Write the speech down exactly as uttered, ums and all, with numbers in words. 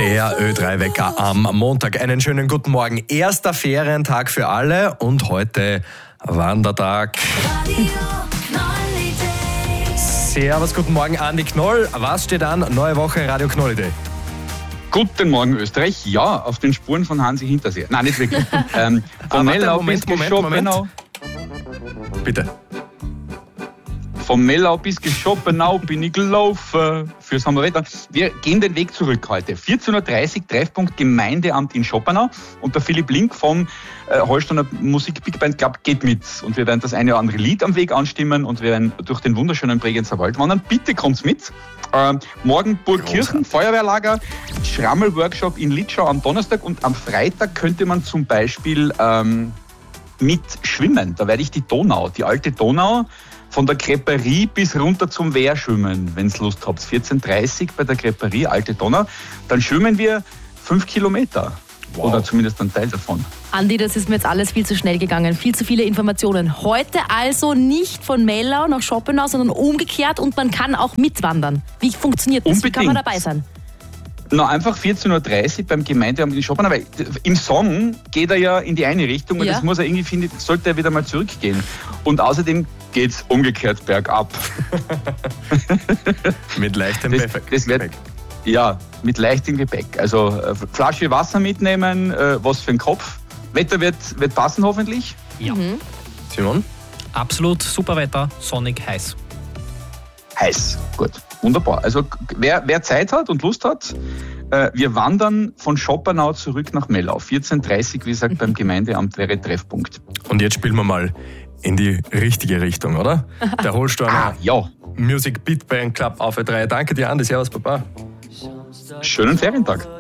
Der Ö drei Wecker am Montag. Einen schönen guten Morgen. Erster Ferientag für alle und heute Wandertag. Servus, guten Morgen, Andi Knoll. Was steht an? Neue Woche Radio Knoll-Idee. Guten Morgen, Österreich. Ja, auf den Spuren von Hansi Hinterseer. Nein, nicht wirklich. ähm, von ah, Mellau Moment, bis Moment, Schopenau. Moment. Bitte. Von Mellau bis Schopenau bin ich gelaufen fürs Hammerwetter. Wir gehen den Weg zurück heute. vierzehn Uhr dreißig, Treffpunkt Gemeindeamt in Schopenau. Und der Philipp Link vom äh, Holsteiner Musik Big Band Club geht mit. Und wir werden das eine oder andere Lied am Weg anstimmen und wir werden durch den wunderschönen Bregenzer Wald wandern. Bitte kommt mit. Ähm, morgen Burgkirchen, Feuerwehrlager, Schrammel-Workshop in Litschau am Donnerstag und am Freitag könnte man zum Beispiel ähm, mit schwimmen. Da werde ich die Donau, die alte Donau, von der Creperie bis runter zum Wehr schwimmen, wenn ihr Lust habt. vierzehn Uhr dreißig bei der Creperie, alte Donau. Dann schwimmen wir fünf Kilometer. Wow. Oder zumindest ein Teil davon. Andi, das ist mir jetzt alles viel zu schnell gegangen. Viel zu viele Informationen. Heute also nicht von Mellau nach Schopenau, sondern umgekehrt und man kann auch mitwandern. Wie funktioniert das? Unbedingt. Wie kann man dabei sein? Na, einfach vierzehn Uhr dreißig beim Gemeindeamt in Schopenau, weil im Song geht er ja in die eine Richtung und ja. das muss er irgendwie, finde, sollte er wieder mal zurückgehen. Und außerdem geht's umgekehrt bergab. Mit leichtem das, Gepäck. Das wird, ja, mit leichtem Gepäck. Also äh, Flasche Wasser mitnehmen, äh, was für den Kopf. Wetter wird, wird passen hoffentlich. Ja. Mhm. Simon? Absolut super Wetter, sonnig, heiß. Heiß, gut, wunderbar. Also wer, wer Zeit hat und Lust hat, äh, wir wandern von Schopenau zurück nach Mellau. vierzehn Uhr dreißig, wie gesagt, beim Gemeindeamt wäre Treffpunkt. Und jetzt spielen wir mal in die richtige Richtung, oder? Der Holsteiner Ah, ja. Music Big Band Club auf Ö drei. Danke dir, Andi. Servus, Papa. Schönen Ferientag.